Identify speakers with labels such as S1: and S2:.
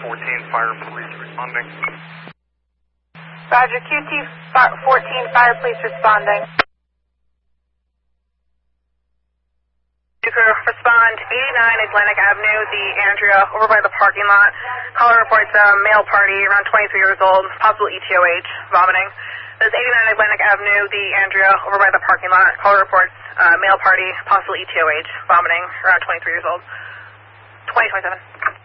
S1: 14 Fire Police responding.
S2: Roger, QT 14 Fire Police responding.
S3: Respond 89 Atlantic Avenue, the Andrea, over by the parking lot. Caller reports male party, around 23 years old, possible ETOH, vomiting. This is 89 Atlantic Avenue, the Andrea, over by the parking lot. Caller reports male party, possible ETOH, vomiting, around 23 years old. 2027.